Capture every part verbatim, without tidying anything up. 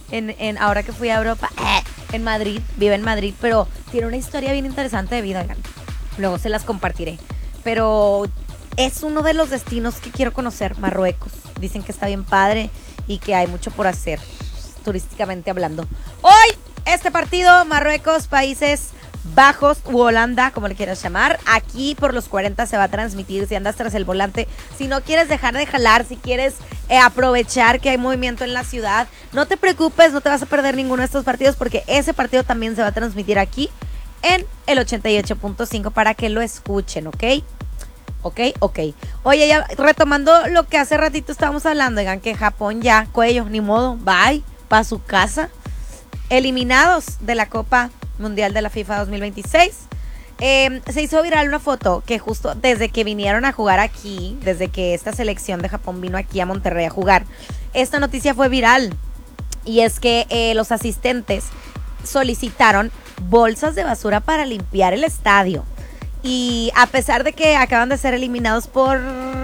en, en ahora que fui a Europa, eh, en Madrid, vive en Madrid, pero tiene una historia bien interesante de vida, oigan. Luego se las compartiré. Pero es uno de los destinos que quiero conocer, Marruecos. Dicen que está bien padre y que hay mucho por hacer, turísticamente hablando. Hoy, este partido, Marruecos, Países Bajos u Holanda, como le quieras llamar, aquí por los cuarenta se va a transmitir. Si andas tras el volante, si no quieres dejar de jalar, si quieres eh, aprovechar que hay movimiento en la ciudad, no te preocupes, no te vas a perder ninguno de estos partidos, porque ese partido también se va a transmitir aquí en el ochenta y ocho punto cinco para que lo escuchen, ¿ok? Ok, ok. Oye, ya retomando lo que hace ratito estábamos hablando, digan que Japón ya, cuello, ni modo, bye, para su casa. Eliminados de la Copa Mundial de la FIFA dos mil veintiséis. Eh, se hizo viral una foto que justo desde que vinieron a jugar aquí, desde que esta selección de Japón vino aquí a Monterrey a jugar, esta noticia fue viral. Y es que eh, los asistentes solicitaron bolsas de basura para limpiar el estadio. Y a pesar de que acaban de ser eliminados por,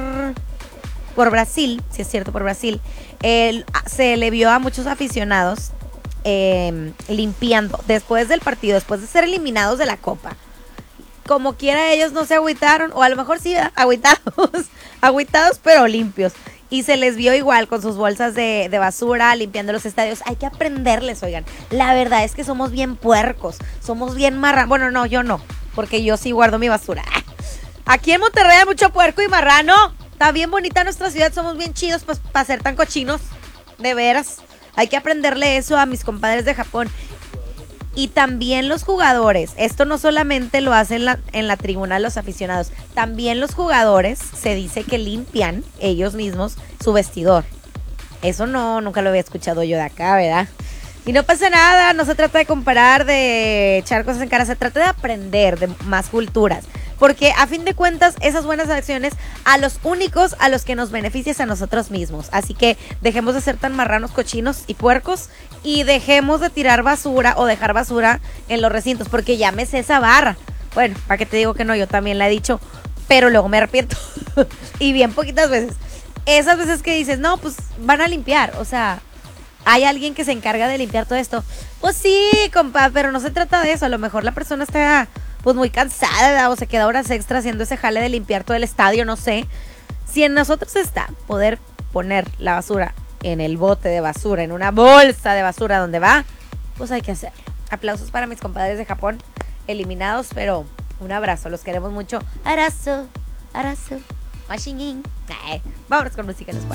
por Brasil, si es cierto, por Brasil, el, se le vio a muchos aficionados eh, limpiando después del partido, después de ser eliminados de la Copa. Como quiera, ellos no se agüitaron, o a lo mejor sí, agüitados, agüitados pero limpios. Y se les vio igual con sus bolsas de, de basura, limpiando los estadios. Hay que aprenderles, oigan. La verdad es que somos bien puercos, somos bien marranos. Bueno, no, yo no, porque yo sí guardo mi basura. Aquí en Monterrey hay mucho puerco y marrano. Está bien bonita nuestra ciudad, somos bien chidos pues, para ser tan cochinos. De veras. Hay que aprenderle eso a mis compadres de Japón. Y también los jugadores. Esto no solamente lo hacen en la, en la tribuna los aficionados. También los jugadores se dice que limpian ellos mismos su vestidor. Eso no, nunca lo había escuchado yo de acá, ¿verdad? Y no pasa nada, no se trata de comparar, de echar cosas en cara, se trata de aprender de más culturas. Porque a fin de cuentas, esas buenas acciones a los únicos a los que nos beneficias a nosotros mismos. Así que dejemos de ser tan marranos, cochinos y puercos y dejemos de tirar basura o dejar basura en los recintos. Porque ya me sé esa barra. Bueno, ¿para qué te digo que no? Yo también la he dicho, pero luego me arrepiento. Y bien poquitas veces. Esas veces que dices, no, pues van a limpiar, o sea... ¿Hay alguien que se encarga de limpiar todo esto? Pues sí, compa, pero no se trata de eso. A lo mejor la persona está pues muy cansada o se queda horas extra haciendo ese jale de limpiar todo el estadio, no sé. Si en nosotros está poder poner la basura en el bote de basura, en una bolsa de basura donde va, pues hay que hacerlo. Aplausos para mis compadres de Japón, eliminados, pero un abrazo, los queremos mucho. Abrazo, abrazo, machine. Vámonos con música después.